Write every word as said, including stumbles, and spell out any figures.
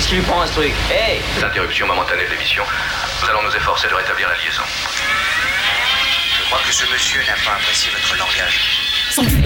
Qu'est-ce qui lui prend à ce truc? Hey! Interruption momentanée de l'émission. Nous allons nous efforcer de rétablir la liaison. Je crois que ce monsieur n'a pas apprécié votre langage.